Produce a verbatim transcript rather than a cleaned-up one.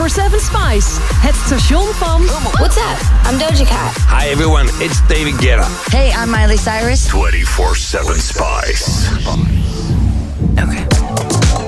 zeven Spice. Het station van... What's up? I'm Doja Cat. Hi everyone, it's David Guetta. Hey, I'm Miley Cyrus. twenty-four seven Spice.